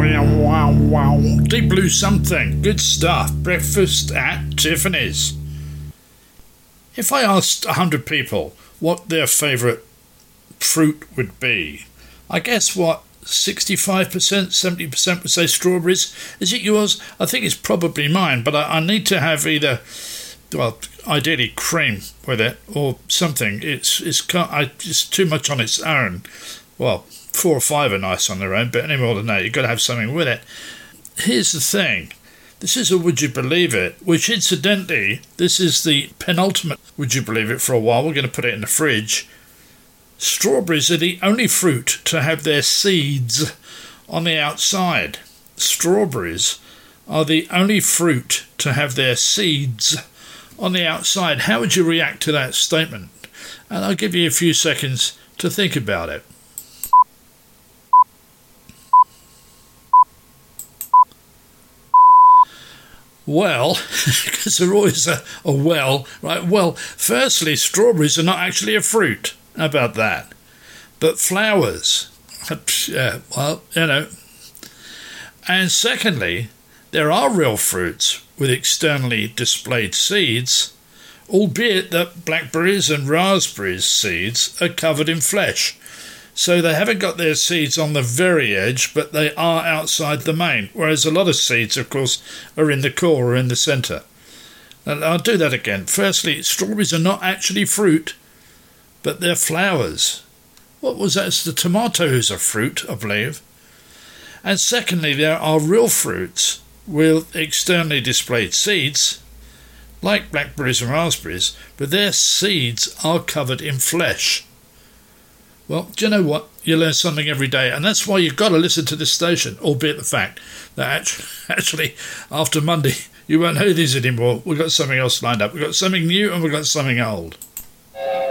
Deep Blue something. Good stuff. Breakfast at Tiffany's. If I asked 100 people what their favourite fruit would be, I guess 65%, 70% would say strawberries. Is it yours? I think it's probably mine, but I need to have either, well, ideally cream with it or something. It's too much on its own. Well, 4 or 5 are nice on their own, but any more than that, you've got to have something with it. Here's the thing. This is a Would You Believe It, which incidentally, this is the penultimate Would You Believe It for a while. We're going to put it in the fridge. Strawberries are the only fruit to have their seeds on the outside. Strawberries are the only fruit to have their seeds on the outside. How would you react to that statement? And I'll give you a few seconds to think about it. Well, because they're always a well, right? Well, firstly, strawberries are not actually a fruit. How about that? But flowers, well, you know. And secondly, there are real fruits with externally displayed seeds, albeit that blackberries and raspberries seeds are covered in flesh. So they haven't got their seeds on the very edge, but they are outside the main, whereas a lot of seeds, of course, are in the core or in the centre. And I'll do that again. Firstly, strawberries are not actually fruit, but they're flowers. What was that? It's the tomato who's a fruit, I believe. And secondly, there are real fruits with externally displayed seeds, like blackberries and raspberries, but their seeds are covered in flesh. Well, do you know what? You learn something every day, and that's why you've got to listen to this station, albeit the fact that actually after Monday you won't know these anymore. We've got something else lined up. We've got something new and we've got something old.